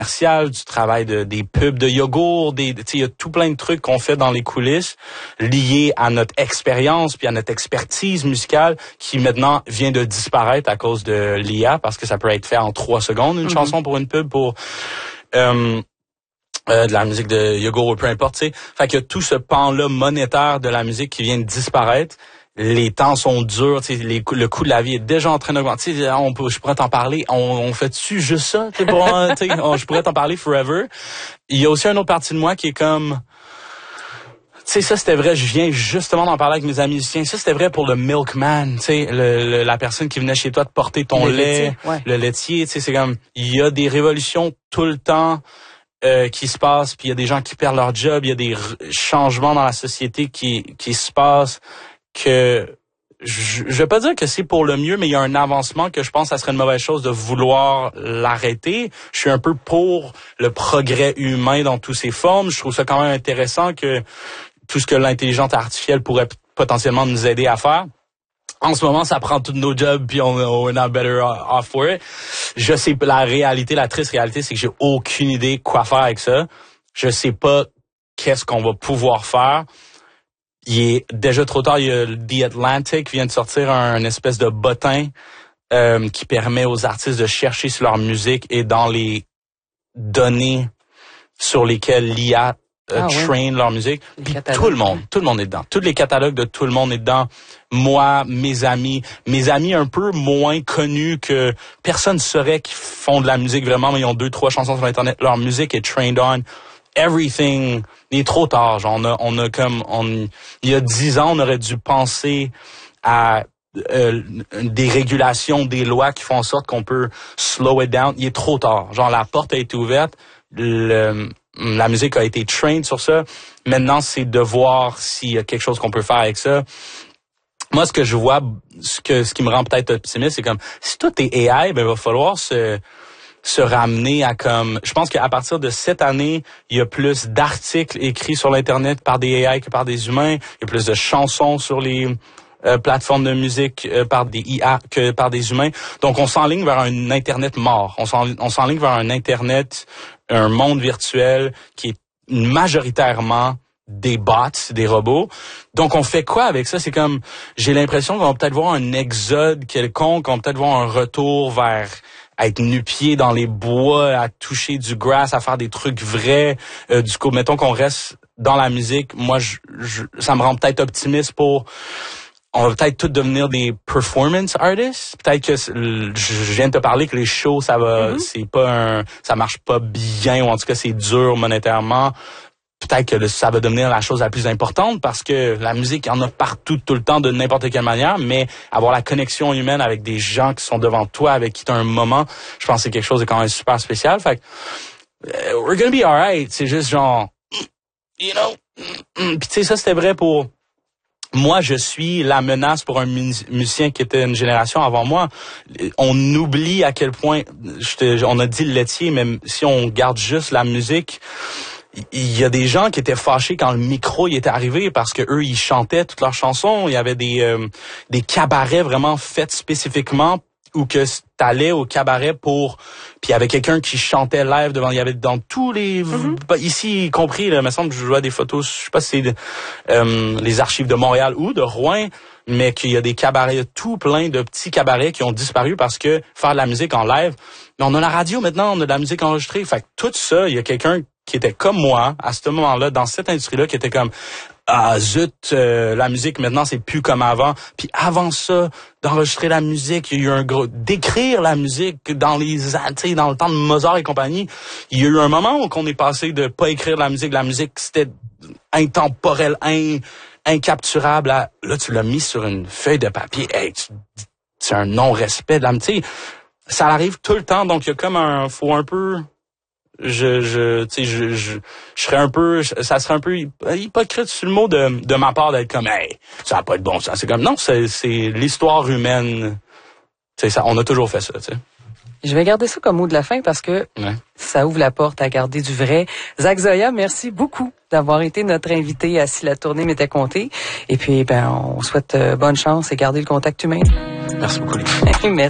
du travail des pubs de yogourt, il y a tout plein de trucs qu'on fait dans les coulisses liés à notre expérience puis à notre expertise musicale qui maintenant vient de disparaître à cause de l'IA parce que ça peut être fait en 3 secondes une chanson pour une pub pour de la musique de yogourt ou peu importe, tu sais. Fait qu'il y a tout ce pan-là monétaire de la musique qui vient de disparaître. Les temps sont durs, le coût de la vie est déjà en train d'augmenter. Je pourrais t'en parler. On fait-tu juste ça? Je pourrais t'en parler forever. Il y a aussi une autre partie de moi qui est comme... Tu sais, ça c'était vrai, je viens justement d'en parler avec mes amis musiciens. Ça c'était vrai pour le milkman, tu sais, la personne qui venait chez toi te porter ton lait, le laitier. Tu sais, c'est comme... Il y a des révolutions tout le temps qui se passent, puis il y a des gens qui perdent leur job, il y a des changements dans la société qui se passent. Que je vais pas dire que c'est pour le mieux, mais il y a un avancement que je pense que ça serait une mauvaise chose de vouloir l'arrêter. Je suis un peu pour le progrès humain dans toutes ses formes. Je trouve ça quand même intéressant que tout ce que l'intelligence artificielle pourrait potentiellement nous aider à faire. En ce moment, ça prend tous nos jobs, puis on est better off for it. Je sais, la triste réalité, c'est que j'ai aucune idée quoi faire avec ça. Je sais pas qu'est-ce qu'on va pouvoir faire. Il est déjà trop tard. Il y a The Atlantic qui vient de sortir un espèce de bottin qui permet aux artistes de chercher sur leur musique et dans les données sur lesquelles l'IA train leur musique. Puis tout le monde est dedans. Tous les catalogues de tout le monde est dedans. Moi, mes amis un peu moins connus que personne saurait qu'ils font de la musique vraiment, mais ils ont 2-3 chansons sur Internet. Leur musique est trained on. Everything, il est trop tard. Genre, il y a 10 ans, on aurait dû penser à des régulations, des lois qui font en sorte qu'on peut slow it down. Il est trop tard. Genre, la porte a été ouverte, la musique a été trained sur ça. Maintenant, c'est de voir s'il y a quelque chose qu'on peut faire avec ça. Moi, ce que je vois, ce qui me rend peut-être optimiste, c'est comme, si tout est AI, ben, il va falloir se ramener à comme... Je pense qu'à partir de cette année, il y a plus d'articles écrits sur l'Internet par des AI que par des humains. Il y a plus de chansons sur les plateformes de musique par des IA que par des humains. Donc, on s'enligne vers un Internet mort. On s'enligne vers un Internet, un monde virtuel qui est majoritairement des bots, des robots. Donc, on fait quoi avec ça? C'est comme... J'ai l'impression qu'on va peut-être voir un exode quelconque, on va peut-être voir un retour vers... à être nu-pied dans les bois, à toucher du grass, à faire des trucs vrais. Du coup, mettons qu'on reste dans la musique. Moi, ça me rend peut-être optimiste pour... On va peut-être tous devenir des performance artists. Peut-être que je viens de te parler que les shows, ça va, c'est pas ça marche pas bien, ou en tout cas, c'est dur monétairement. Peut-être que ça va devenir la chose la plus importante parce que la musique, il y en a partout, tout le temps, de n'importe quelle manière, mais avoir la connexion humaine avec des gens qui sont devant toi, avec qui tu as un moment, je pense que c'est quelque chose de quand même super spécial. Fait que, we're gonna be alright. C'est juste genre, you know. Puis tu sais, ça c'était vrai pour... Moi, je suis la menace pour un musicien qui était une génération avant moi. On oublie à quel point... on a dit le laitier, mais si on garde juste la musique... Il y a des gens qui étaient fâchés quand le micro y était arrivé parce que eux ils chantaient toutes leurs chansons. Il y avait des cabarets vraiment faits spécifiquement où que t'allais au cabaret pour... Puis il y avait quelqu'un qui chantait live devant... Il y avait dans tous les... Ici y compris, là, il me semble que je vois des photos, je sais pas si c'est les archives de Montréal ou de Rouen, mais qu'il y a des cabarets, il y a tout plein de petits cabarets qui ont disparu parce que faire de la musique en live... Mais on a la radio maintenant, on a de la musique enregistrée. Fait que tout ça, il y a quelqu'un qui était comme moi, à ce moment-là, dans cette industrie-là, qui était comme... Ah zut, la musique maintenant c'est plus comme avant. Puis avant ça, d'enregistrer la musique, il y a eu un gros d'écrire la musique dans dans le temps de Mozart et compagnie. Il y a eu un moment où on est passé de pas écrire la musique c'était intemporel, incapturable. Là tu l'as mis sur une feuille de papier. Hey, c'est un non-respect de la musique. Ça arrive tout le temps, donc il y a comme faut un peu... je serais un peu, ça serait un peu hypocrite sur le mot de ma part d'être comme, hey, ça va pas être bon, ça. C'est comme, non, c'est l'histoire humaine. Tu sais, ça, on a toujours fait ça, tu sais. Je vais garder ça comme mot de la fin parce que ça ouvre la porte à garder du vrai. Zach Zoya, merci beaucoup d'avoir été notre invité à Si la tournée m'était comptée. Et puis, on souhaite bonne chance et garder le contact humain. Merci beaucoup, les gars. Merci.